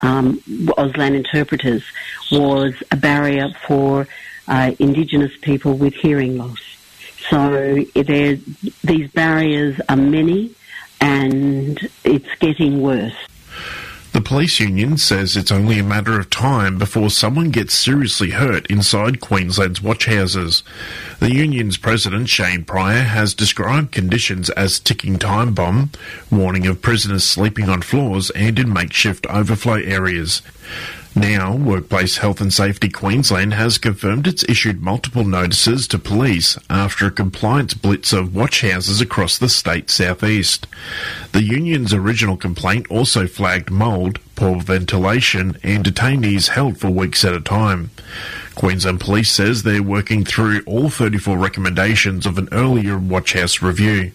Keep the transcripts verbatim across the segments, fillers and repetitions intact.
um, Auslan interpreters was a barrier for uh, Indigenous people with hearing loss. So there, these barriers are many, and it's getting worse. The police union says it's only a matter of time before someone gets seriously hurt inside Queensland's watch houses. The union's president, Shane Pryor, has described conditions as ticking time bomb, warning of prisoners sleeping on floors and in makeshift overflow areas. Now, Workplace Health and Safety Queensland has confirmed it's issued multiple notices to police after a compliance blitz of watch houses across the state's southeast. The union's original complaint also flagged mould, poor ventilation and detainees held for weeks at a time. Queensland Police says they're working through all thirty-four recommendations of an earlier watch house review.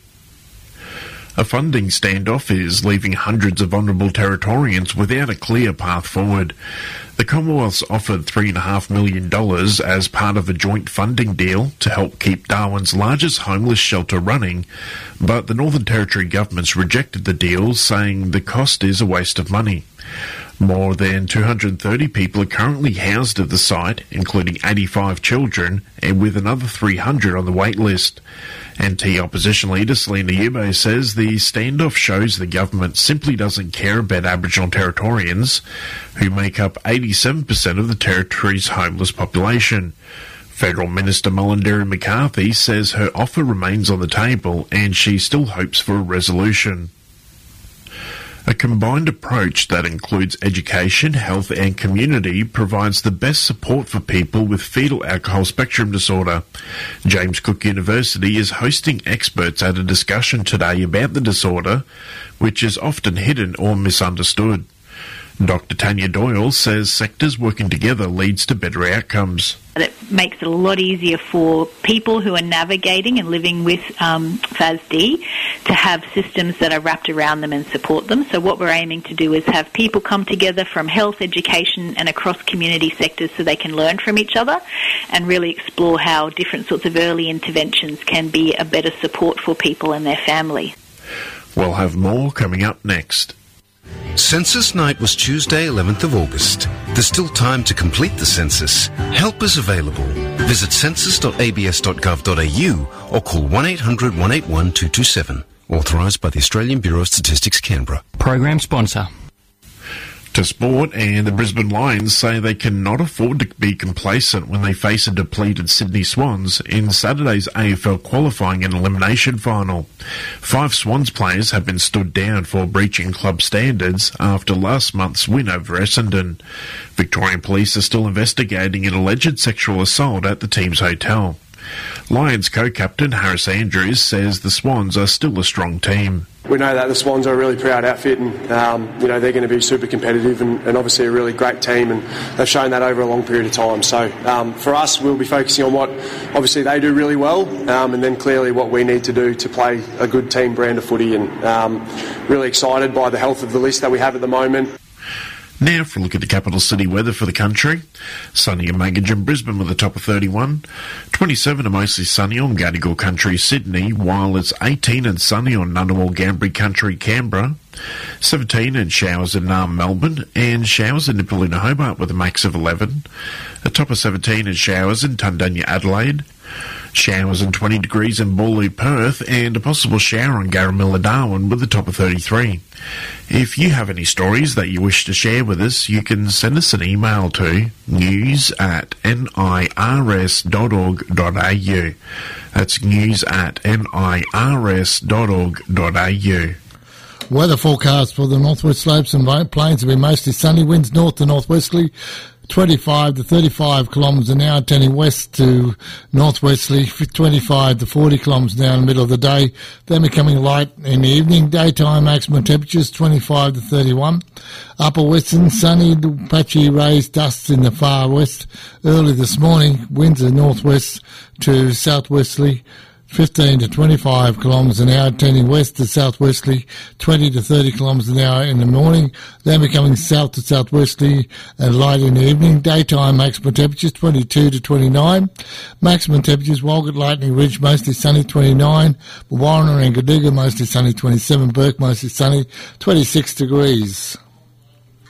A funding standoff is leaving hundreds of vulnerable Territorians without a clear path forward. The Commonwealth's offered three point five million dollars as part of a joint funding deal to help keep Darwin's largest homeless shelter running, but the Northern Territory government's rejected the deal, saying the cost is a waste of money. More than two hundred thirty people are currently housed at the site, including eighty-five children, and with another three hundred on the wait list. N T opposition leader Selina Yubo says the standoff shows the government simply doesn't care about Aboriginal Territorians, who make up eighty-seven percent of the Territory's homeless population. Federal Minister Mullenderi McCarthy says her offer remains on the table and she still hopes for a resolution. A combined approach that includes education, health and community provides the best support for people with fetal alcohol spectrum disorder. James Cook University is hosting experts at a discussion today about the disorder, which is often hidden or misunderstood. Doctor Tanya Doyle says sectors working together leads to better outcomes. It makes it a lot easier for people who are navigating and living with um, F A S D to have systems that are wrapped around them and support them. So what we're aiming to do is have people come together from health, education and across community sectors so they can learn from each other and really explore how different sorts of early interventions can be a better support for people and their family. We'll have more coming up next. Census night was Tuesday, eleventh of August. There's still time to complete the census. Help is available. Visit census dot a b s dot gov dot a u or call one eight hundred one eight one two two seven. Authorised by the Australian Bureau of Statistics, Canberra. Program sponsor. To sport, and the Brisbane Lions say they cannot afford to be complacent when they face a depleted Sydney Swans in Saturday's A F L qualifying and elimination final. Five Swans players have been stood down for breaching club standards after last month's win over Essendon. Victorian police are still investigating an alleged sexual assault at the team's hotel. Lions co-captain Harris Andrews says the Swans are still a strong team. We know that the Swans are a really proud outfit and um, you know they're going to be super competitive and, and obviously a really great team, and they've shown that over a long period of time. So um, for us, we'll be focusing on what obviously they do really well um, and then clearly what we need to do to play a good team brand of footy, and um, really excited by the health of the list that we have at the moment. Now for a look at the capital city weather for the country. Sunny and Magogin, Brisbane with a top of thirty-one. twenty-seven and mostly sunny on Gadigal Country, Sydney, while it's eighteen and sunny on Ngunnawal, Gambri Country, Canberra. seventeen and showers in Naarm, Melbourne, and showers in Nipaluna, Hobart with a max of eleven. A top of seventeen and showers in Tundunya, Adelaide. Showers and twenty degrees in Boorloo, Perth, and a possible shower in Garamilla, Darwin with a top of thirty-three. If you have any stories that you wish to share with us, you can send us an email to news at nirs dot org dot a u. That's news at nirs dot org dot a u. Weather forecast for the northwest slopes and plains will be mostly sunny. Winds north to northwesterly, twenty-five to thirty-five kilometres an hour, turning west to northwesterly, twenty-five to forty kilometres an hour in the middle of the day, then becoming light in the evening. Daytime maximum temperatures twenty-five to thirty-one. Upper western, sunny, patchy raised dusts in the far west. Early this morning, winds are northwest to southwesterly, fifteen to twenty-five kilometres an hour, turning west to southwesterly, twenty to thirty kilometres an hour in the morning, then becoming south to southwesterly and light in the evening. Daytime maximum temperatures twenty-two to twenty-nine. Maximum temperatures Walgett, Lightning Ridge mostly sunny twenty-nine, Warriner and Gadiga mostly sunny twenty-seven, Burke mostly sunny twenty-six degrees.